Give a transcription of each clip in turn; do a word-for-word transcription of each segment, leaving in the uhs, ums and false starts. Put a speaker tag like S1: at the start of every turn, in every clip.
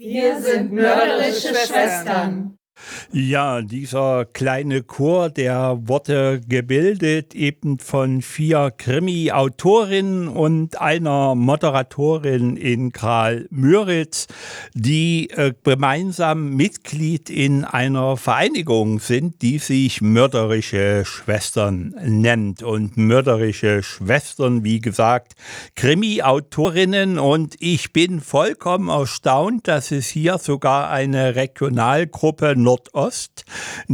S1: Wir sind mörderische Schwestern.
S2: Ja, dieser kleine Chor, der wurde gebildet eben von vier Krimi-Autorinnen und einer Moderatorin in Kralmüritz, die äh, gemeinsam Mitglied in einer Vereinigung sind, die sich Mörderische Schwestern nennt. Und Mörderische Schwestern, wie gesagt, Krimi-Autorinnen, und ich bin vollkommen erstaunt, dass es hier sogar eine Regionalgruppe Nordost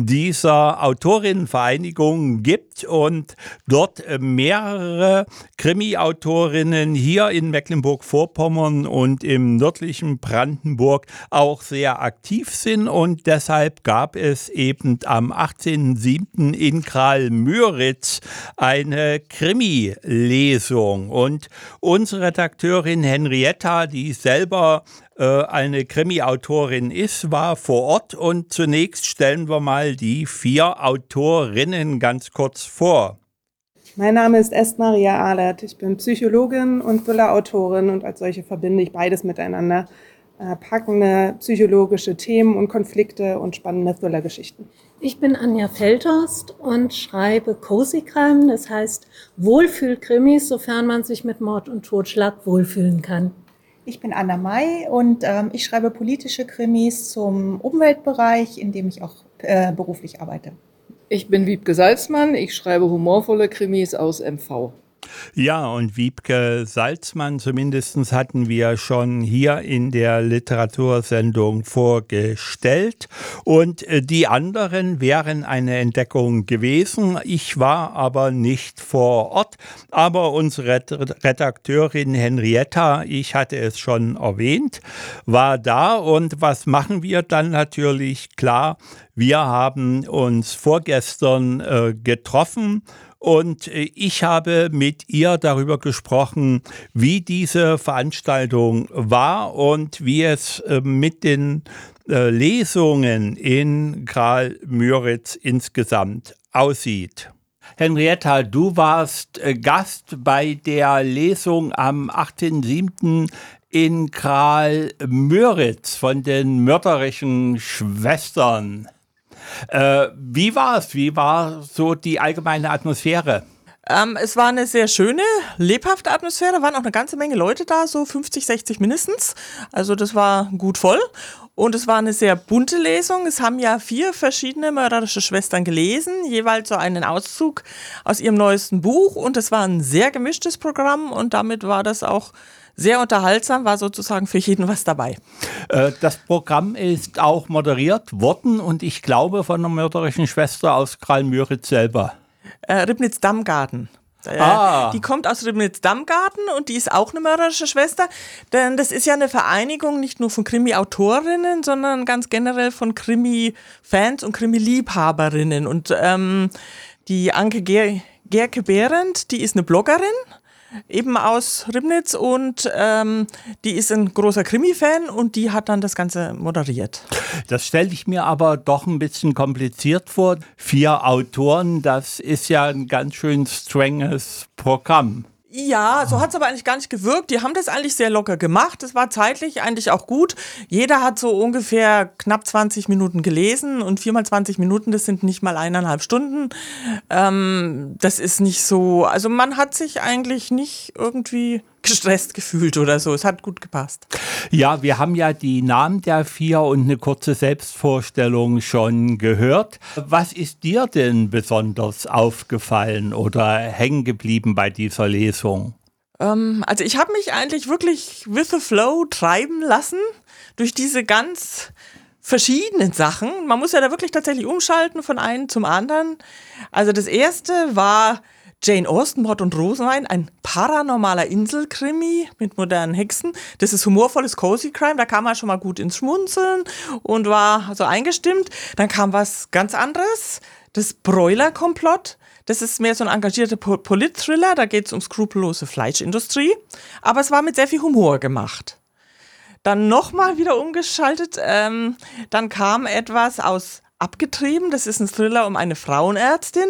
S2: dieser Autorinnenvereinigung gibt und dort mehrere Krimi-Autorinnen hier in Mecklenburg-Vorpommern und im nördlichen Brandenburg auch sehr aktiv sind, und deshalb gab es eben am achtzehnten siebten in Kralmüritz eine Krimi-Lesung, und unsere Redakteurin Henrietta, die selber eine Krimi-Autorin ist, war vor Ort, und zunächst stellen wir mal die vier Autorinnen ganz kurz vor.
S3: Mein Name ist Est-Maria Ahlert, ich bin Psychologin und Thriller-Autorin, und als solche verbinde ich beides miteinander. Äh, packende psychologische Themen und Konflikte und spannende Thriller-Geschichten.
S4: Ich bin Anja Feldhorst und schreibe Cozy Crime, das heißt Wohlfühl-Krimis, sofern man sich mit Mord und Totschlag wohlfühlen kann.
S5: Ich bin Anna May und ähm, ich schreibe politische Krimis zum Umweltbereich, in dem ich auch äh, beruflich arbeite.
S6: Ich bin Wiebke Salzmann, ich schreibe humorvolle Krimis aus M V.
S2: Ja, und Wiebke Salzmann zumindest hatten wir schon hier in der Literatursendung vorgestellt, und die anderen wären eine Entdeckung gewesen. Ich war aber nicht vor Ort, aber unsere Redakteurin Henrietta, ich hatte es schon erwähnt, war da, und was machen wir dann natürlich? Klar, wir haben uns vorgestern äh, getroffen, und ich habe mit ihr darüber gesprochen, wie diese Veranstaltung war und wie es mit den Lesungen in Kralmüritz insgesamt aussieht. Henrietta, du warst Gast bei der Lesung am achtzehnten siebten in Kralmüritz von den Mörderischen Schwestern. Äh, wie war es? Wie war so die allgemeine Atmosphäre?
S7: Ähm, es war eine sehr schöne, lebhafte Atmosphäre. Waren auch eine ganze Menge Leute da, so fünfzig, sechzig mindestens. Also das war gut voll. Und es war eine sehr bunte Lesung. Es haben ja vier verschiedene mörderische Schwestern gelesen, jeweils so einen Auszug aus ihrem neuesten Buch. Und es war ein sehr gemischtes Programm, und damit war das auch sehr unterhaltsam, war sozusagen für jeden was dabei.
S2: Das Programm ist auch moderiert worden, und ich glaube von einer mörderischen Schwester aus Kralmüritz selber.
S7: Äh, Ribnitz-Dammgarten. Äh,
S2: ah.
S7: Die kommt aus Ribnitz-Dammgarten, und die ist auch eine mörderische Schwester, denn das ist ja eine Vereinigung nicht nur von Krimi-Autorinnen, sondern ganz generell von Krimi-Fans und Krimi-Liebhaberinnen. Und ähm, die Anke Ger- Gerke-Behrendt, die ist eine Bloggerin, eben aus Ribnitz, und ähm, die ist ein großer Krimi-Fan, und die hat dann das Ganze moderiert.
S2: Das stelle ich mir aber doch ein bisschen kompliziert vor. Vier Autoren, das ist ja ein ganz schön strenges Programm.
S7: Ja, so hat es aber eigentlich gar nicht gewirkt. Die haben das eigentlich sehr locker gemacht. Es war zeitlich eigentlich auch gut. Jeder hat so ungefähr knapp zwanzig Minuten gelesen, und vier mal zwanzig Minuten, das sind nicht mal eineinhalb Stunden. Ähm, das ist nicht so, also man hat sich eigentlich nicht irgendwie gestresst gefühlt oder so. Es hat gut gepasst.
S2: Ja, wir haben ja die Namen der vier und eine kurze Selbstvorstellung schon gehört. Was ist dir denn besonders aufgefallen oder hängen geblieben bei dieser Lesung?
S7: Ähm, also ich habe mich eigentlich wirklich with the flow treiben lassen durch diese ganz verschiedenen Sachen. Man muss ja da wirklich tatsächlich umschalten von einem zum anderen. Also das erste war Jane Austen, Mord und Rosenwein, ein paranormaler Inselkrimi mit modernen Hexen. Das ist humorvolles Cozy Crime, da kam man schon mal gut ins Schmunzeln und war so eingestimmt. Dann kam was ganz anderes, das Broiler-Komplott. Das ist mehr so ein engagierter Polit-Thriller, da geht es um skrupellose Fleischindustrie. Aber es war mit sehr viel Humor gemacht. Dann nochmal wieder umgeschaltet, ähm, dann kam etwas aus Abgetrieben, das ist ein Thriller um eine Frauenärztin,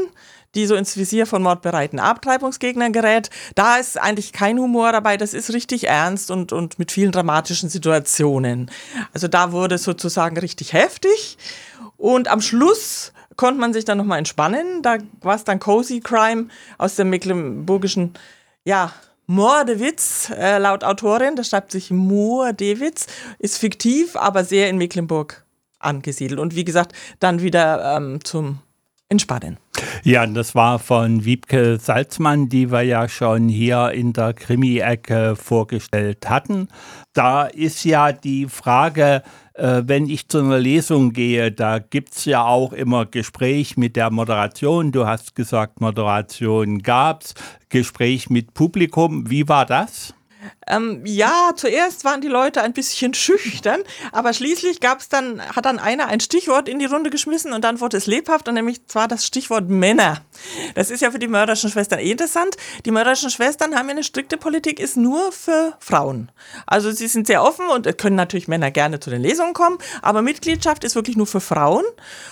S7: die so ins Visier von mordbereiten Abtreibungsgegnern gerät. Da ist eigentlich kein Humor dabei, das ist richtig ernst und, und mit vielen dramatischen Situationen. Also da wurde es sozusagen richtig heftig. Und am Schluss konnte man sich dann nochmal entspannen. Da war es dann Cozy Crime aus dem mecklenburgischen, ja, Mordewitz, äh, laut Autorin, das schreibt sich Mordewitz, ist fiktiv, aber sehr in Mecklenburg angesiedelt. Und wie gesagt, dann wieder ähm, zum Entspannen.
S2: Ja, das war von Wiebke Salzmann, die wir ja schon hier in der Krimi-Ecke vorgestellt hatten. Da ist ja die Frage, äh, wenn ich zu einer Lesung gehe, da gibt es ja auch immer Gespräch mit der Moderation. Du hast gesagt, Moderation gab's, Gespräch mit Publikum. Wie war das?
S7: Ähm, ja, zuerst waren die Leute ein bisschen schüchtern, aber schließlich gab's dann, hat dann einer ein Stichwort in die Runde geschmissen und dann wurde es lebhaft, und nämlich zwar das Stichwort Männer. Das ist ja für die mörderischen Schwestern eh interessant. Die mörderischen Schwestern haben ja eine strikte Politik, ist nur für Frauen. Also sie sind sehr offen und können natürlich Männer gerne zu den Lesungen kommen, aber Mitgliedschaft ist wirklich nur für Frauen.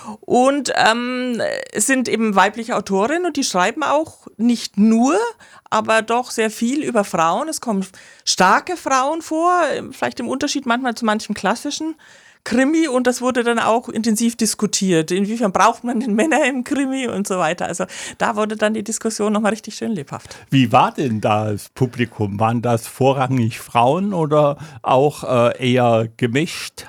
S7: Und ähm, es sind eben weibliche Autorinnen und die schreiben auch nicht nur, aber doch sehr viel über Frauen. Es kommen starke Frauen vor, vielleicht im Unterschied manchmal zu manchem klassischen Krimi, und das wurde dann auch intensiv diskutiert. Inwiefern braucht man den Männer im Krimi und so weiter. Also da wurde dann die Diskussion nochmal richtig schön lebhaft.
S2: Wie war denn das Publikum? Waren das vorrangig Frauen oder auch äh, eher gemischt?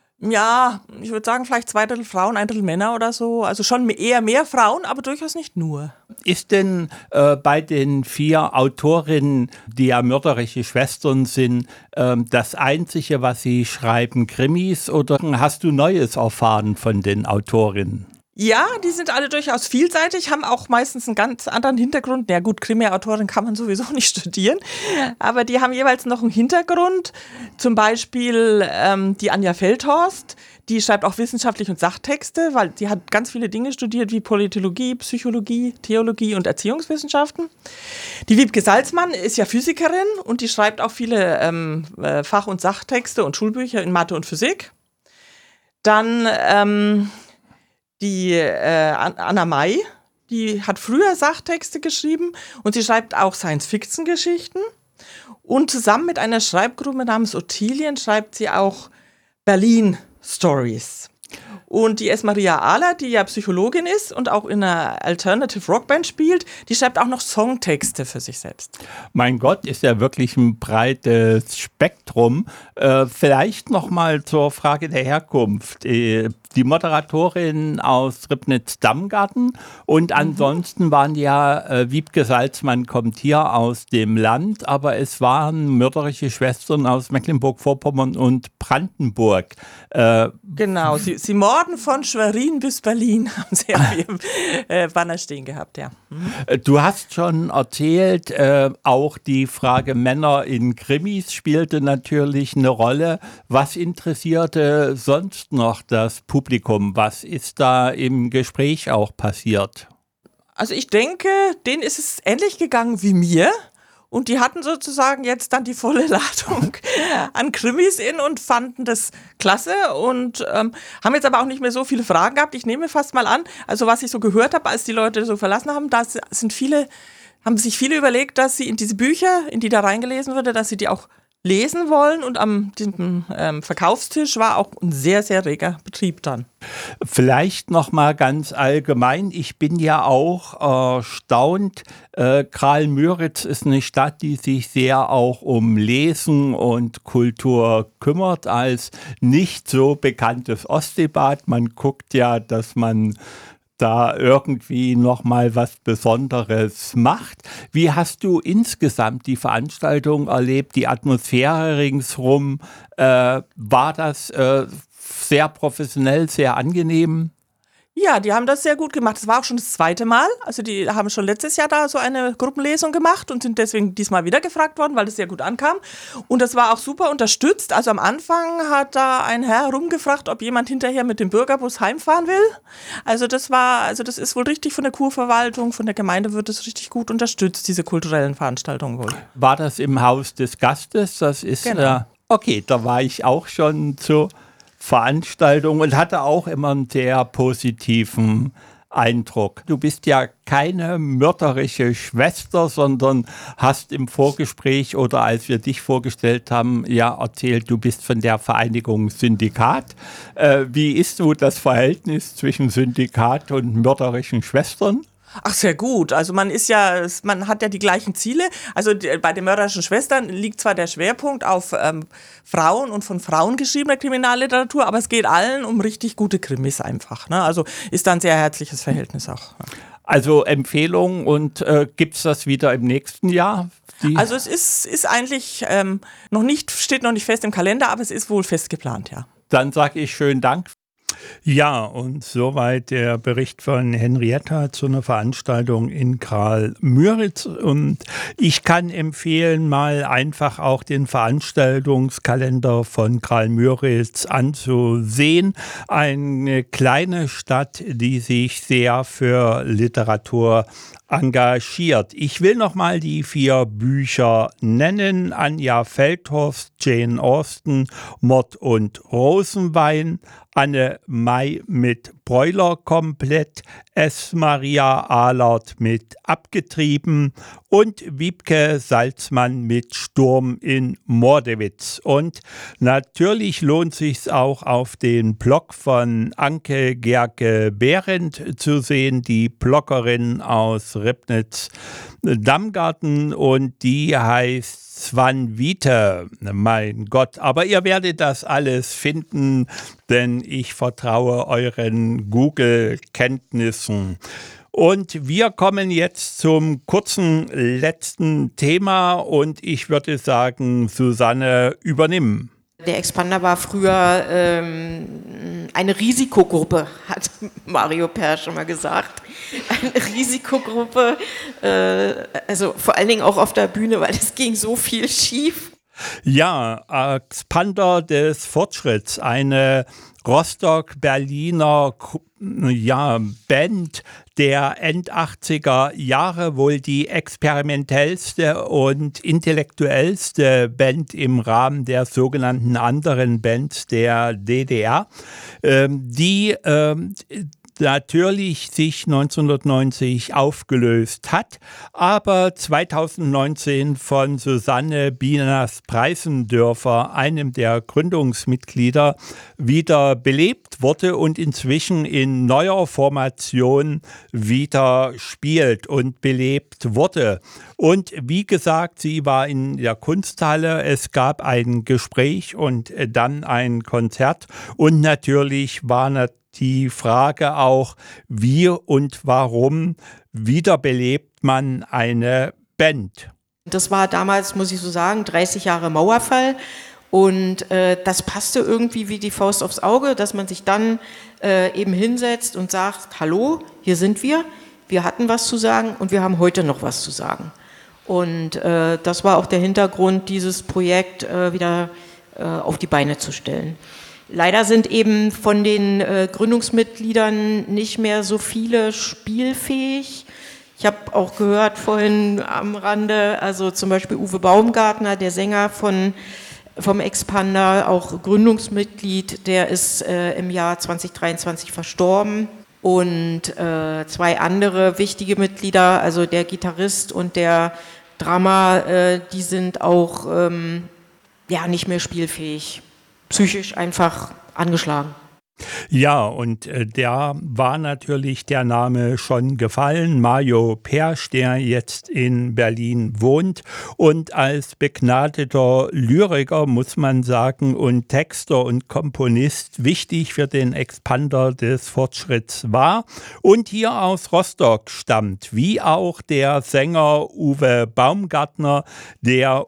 S7: Ja, ich würde sagen, vielleicht zwei Drittel Frauen, ein Drittel Männer oder so. Also schon eher mehr Frauen, aber durchaus nicht nur.
S2: Ist denn äh, bei den vier Autorinnen, die ja mörderische Schwestern sind, äh, das Einzige, was sie schreiben, Krimis, oder hast du Neues erfahren von den Autorinnen?
S7: Ja, die sind alle durchaus vielseitig, haben auch meistens einen ganz anderen Hintergrund. Ja gut, Krimi-Autorin kann man sowieso nicht studieren, aber die haben jeweils noch einen Hintergrund. Zum Beispiel ähm, die Anja Feldhorst, die schreibt auch wissenschaftliche und Sachtexte, weil die hat ganz viele Dinge studiert, wie Politologie, Psychologie, Theologie und Erziehungswissenschaften. Die Wiebke Salzmann ist ja Physikerin und die schreibt auch viele ähm, Fach- und Sachtexte und Schulbücher in Mathe und Physik. Dann ähm, die äh, Anna May, die hat früher Sachtexte geschrieben und sie schreibt auch Science-Fiction-Geschichten. Und zusammen mit einer Schreibgruppe namens Ottilien schreibt sie auch Berlin-Stories. Und die Esmaria Ahler, die ja Psychologin ist und auch in einer Alternative Rockband spielt, die schreibt auch noch Songtexte für sich selbst.
S2: Mein Gott, ist ja wirklich ein breites Spektrum. Äh, vielleicht noch mal zur Frage der Herkunft. Äh, die Moderatorin aus Ribnitz-Dammgarten und ansonsten waren ja, äh, Wiebke Salzmann kommt hier aus dem Land, aber es waren mörderische Schwestern aus Mecklenburg-Vorpommern und Brandenburg. Äh,
S7: genau, sie, sie morden von Schwerin bis Berlin, haben sie auf ihrem äh, Banner stehen gehabt, ja. Mhm.
S2: Du hast schon erzählt, äh, auch die Frage Männer in Krimis spielte natürlich eine Rolle. Was interessierte sonst noch das Publikum? Was ist da im Gespräch auch passiert?
S7: Also ich denke, denen ist es ähnlich gegangen wie mir. Und die hatten sozusagen jetzt dann die volle Ladung an Krimis in und fanden das klasse und ähm, haben jetzt aber auch nicht mehr so viele Fragen gehabt. Ich nehme fast mal an, also was ich so gehört habe, als die Leute so verlassen haben, da sind viele, haben sich viele überlegt, dass sie in diese Bücher, in die da reingelesen wurde, dass sie die auch lesen wollen, und am diesem ähm, Verkaufstisch war auch ein sehr, sehr reger Betrieb dann.
S2: Vielleicht noch mal ganz allgemein, ich bin ja auch erstaunt, äh, Kralmüritz ist eine Stadt, die sich sehr auch um Lesen und Kultur kümmert, als nicht so bekanntes Ostseebad. Man guckt ja, dass man da irgendwie noch mal was Besonderes macht. Wie hast du insgesamt die Veranstaltung erlebt, die Atmosphäre ringsrum? Äh, war das äh, sehr professionell, sehr angenehm?
S7: Ja, die haben das sehr gut gemacht. Das war auch schon das zweite Mal. Also die haben schon letztes Jahr da so eine Gruppenlesung gemacht und sind deswegen diesmal wieder gefragt worden, weil das sehr gut ankam. Und das war auch super unterstützt. Also am Anfang hat da ein Herr rumgefragt, ob jemand hinterher mit dem Bürgerbus heimfahren will. Also das war, also das ist wohl richtig von der Kurverwaltung, von der Gemeinde wird das richtig gut unterstützt, diese kulturellen Veranstaltungen wohl.
S2: War das im Haus des Gastes? Das ist
S7: genau.
S2: äh, okay, da war ich auch schon zu Veranstaltung und hatte auch immer einen sehr positiven Eindruck. Du bist ja keine mörderische Schwester, sondern hast im Vorgespräch oder als wir dich vorgestellt haben, ja erzählt, du bist von der Vereinigung Syndikat. Äh, wie ist so das Verhältnis zwischen Syndikat und mörderischen Schwestern?
S7: Ach, sehr gut. Also man ist ja, man hat ja die gleichen Ziele. Also die, bei den mörderischen Schwestern liegt zwar der Schwerpunkt auf ähm, Frauen und von Frauen geschriebener Kriminalliteratur, aber es geht allen um richtig gute Krimis einfach. Ne? Also ist da ein sehr herzliches Verhältnis auch.
S2: Also Empfehlung und äh, gibt es das wieder im nächsten Jahr? Die
S7: Also es ist, ist eigentlich ähm, noch nicht, steht noch nicht fest im Kalender, aber es ist wohl fest geplant, ja.
S2: Dann sage ich schönen Dank. Ja, und soweit der Bericht von Henrietta zu einer Veranstaltung in Kral-Müritz. Und ich kann empfehlen, mal einfach auch den Veranstaltungskalender von Kral-Müritz anzusehen. Eine kleine Stadt, die sich sehr für Literatur engagiert. Ich will noch mal die vier Bücher nennen. Anja Feldhorst, Jane Austen, Mord und Rosenwein, Anne May mit Broiler komplett, S. Maria Ahlert mit Abgetrieben und Wiebke Salzmann mit Sturm in Mordewitz. Und natürlich lohnt sich's auch auf den Blog von Anke Gerke-Behrendt zu sehen, die Bloggerin aus Ribnitz-Dammgarten, und die heißt Swan Wiete, mein Gott. Aber ihr werdet das alles finden, denn ich vertraue euren Google-Kenntnissen. Und wir kommen jetzt zum kurzen letzten Thema und ich würde sagen, Susanne, übernimm.
S8: Der Expander war früher ähm, eine Risikogruppe, hat Mario Persch immer gesagt. Eine Risikogruppe, äh, also vor allen Dingen auch auf der Bühne, weil es ging so viel schief.
S2: Ja, Expander des Fortschritts, eine Rostock-Berliner ja, Band der End-achtziger Jahre, wohl die experimentellste und intellektuellste Band im Rahmen der sogenannten anderen Bands der D D R, ähm, die ähm, natürlich sich neunzehnhundertneunzig aufgelöst hat, aber zweitausendneunzehn von Susanne Bieners-Preisendörfer, einem der Gründungsmitglieder, wieder belebt wurde und inzwischen in neuer Formation wieder spielt und belebt wurde. Und wie gesagt, sie war in der Kunsthalle, es gab ein Gespräch und dann ein Konzert und natürlich war natürlich die Frage auch, wie und warum wiederbelebt man eine Band?
S8: Das war damals, muss ich so sagen, dreißig Jahre Mauerfall und äh, das passte irgendwie wie die Faust aufs Auge, dass man sich dann äh, eben hinsetzt und sagt, hallo, hier sind wir, wir hatten was zu sagen und wir haben heute noch was zu sagen. Und äh, das war auch der Hintergrund, dieses Projekt äh, wieder äh, auf die Beine zu stellen. Leider sind eben von den äh, Gründungsmitgliedern nicht mehr so viele spielfähig. Ich habe auch gehört vorhin am Rande, also zum Beispiel Uwe Baumgartner, der Sänger von, vom Expander, auch Gründungsmitglied, der ist äh, im Jahr zwanzig dreiundzwanzig verstorben. Und äh, zwei andere wichtige Mitglieder, also der Gitarrist und der Drummer, äh, die sind auch ähm, ja, nicht mehr spielfähig. Psychisch einfach angeschlagen.
S2: Ja, und äh, da war natürlich der Name schon gefallen, Mario Persch, der jetzt in Berlin wohnt und als begnadeter Lyriker, muss man sagen, und Texter und Komponist wichtig für den Expander des Fortschritts war und hier aus Rostock stammt, wie auch der Sänger Uwe Baumgartner der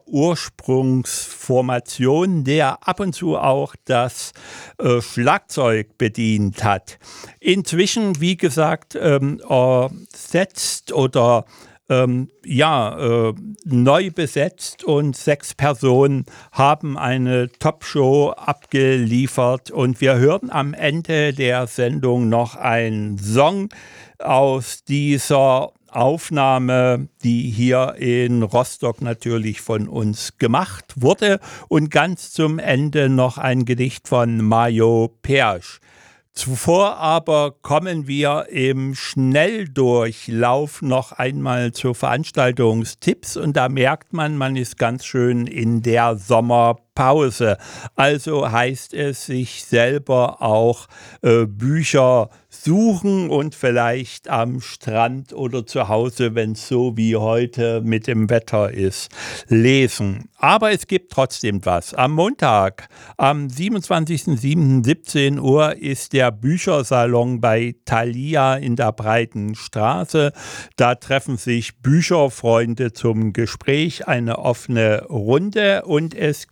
S2: Ursprungsformation, der ab und zu auch das äh, Schlagzeug bedient hat. Inzwischen, wie gesagt, ähm, ersetzt oder ähm, ja, äh, neu besetzt und sechs Personen haben eine Top-Show abgeliefert und wir hören am Ende der Sendung noch einen Song aus dieser Aufnahme, die hier in Rostock natürlich von uns gemacht wurde und ganz zum Ende noch ein Gedicht von Mario Persch. Zuvor aber kommen wir im Schnelldurchlauf noch einmal zu Veranstaltungstipps und da merkt man, man ist ganz schön in der Sommerpause. Also heißt es, sich selber auch äh, Bücher suchen und vielleicht am Strand oder zu Hause, wenn es so wie heute mit dem Wetter ist, lesen. Aber es gibt trotzdem was. Am Montag, am siebenundzwanzigsten siebten siebzehn Uhr ist der Büchersalon bei Thalia in der Breiten Straße. Da treffen sich Bücherfreunde zum Gespräch, eine offene Runde und es